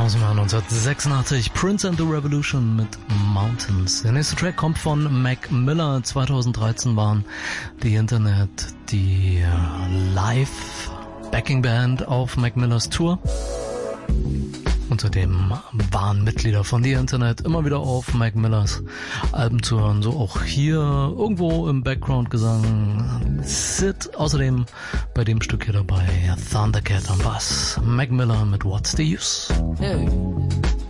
aus dem Jahr 1986, Prince and the Revolution mit Mountains. Der nächste Track kommt von Mac Miller. 2013 waren die Internet die Live-Backing-Band auf Mac Millers Tour. Und zudem waren Mitglieder von The Internet immer wieder auf Mac Millers Alben zu hören. So auch hier irgendwo im Background-Gesang Sid. Außerdem bei dem Stück hier dabei Thundercat am Bass. Mac Miller mit What's the Use? Hey.